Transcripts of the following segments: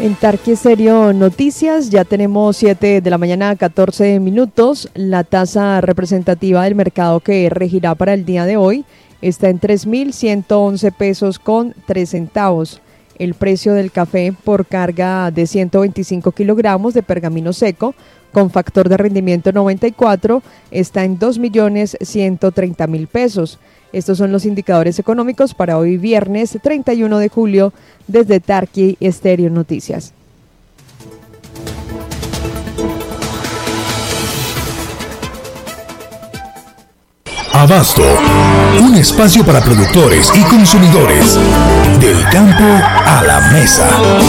En Tarqui Estéreo Noticias ya tenemos 7 de la mañana, 14 minutos. La tasa representativa del mercado que regirá para el día de hoy está en 3.111 pesos con 3 centavos. El precio del café por carga de 125 kilogramos de pergamino seco con factor de rendimiento 94 está en 2.130.000 pesos. Estos son los indicadores económicos para hoy viernes 31 de julio desde Tarqui Estéreo Noticias. Abasto, un espacio para productores y consumidores. Del campo a la mesa.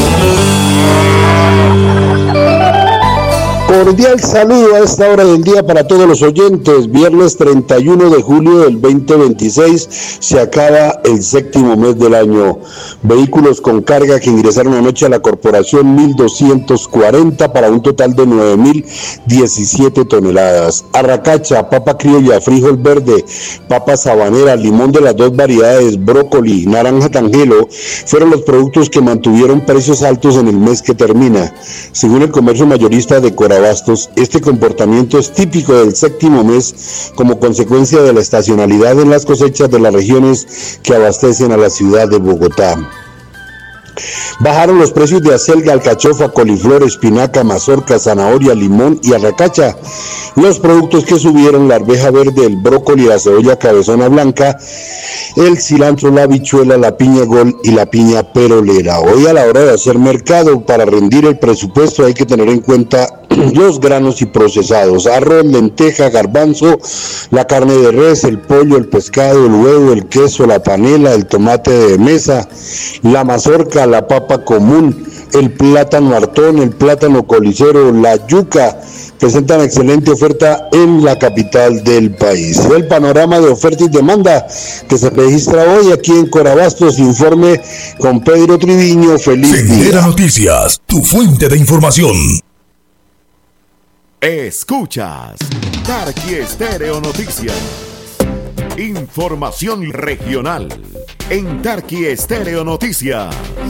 Cordial saludo a esta hora del día para todos los oyentes. Viernes 31 de julio del 2026 se acaba el séptimo mes del año. Vehículos con carga que ingresaron anoche a la corporación 1.240 para un total de 9.017 toneladas. Arracacha, papa criolla, frijol verde, papa sabanera, limón de las dos variedades, brócoli, naranja tangelo, fueron los productos que mantuvieron precios altos en el mes que termina. Según el comercio mayorista de Corabastos, este comportamiento es típico del séptimo mes como consecuencia de la estacionalidad en las cosechas de las regiones que abastecen a la ciudad de Bogotá. Bajaron los precios de acelga, alcachofa, coliflor, espinaca, mazorca, zanahoria, limón y arracacha. Los productos que subieron: la arveja verde, el brócoli, la cebolla cabezona blanca, el cilantro, la habichuela, la piña gol y la piña perolera. Hoy, a la hora de hacer mercado, para rendir el presupuesto hay que tener en cuenta los granos y procesados: arroz, lenteja, garbanzo, la carne de res, el pollo, el pescado, el huevo, el queso, la panela, el tomate de mesa, la mazorca, la papa común, el plátano hartón, el plátano colicero, la yuca. Presentan excelente oferta en la capital del país. El panorama de oferta y demanda que se registra hoy aquí en Corabastos. Informe con Pedro Triviño. Feliz día. Segura Noticias, tu fuente de información. Escuchas Tarqui Estéreo Noticias. Información regional en Tarqui Estéreo Noticias.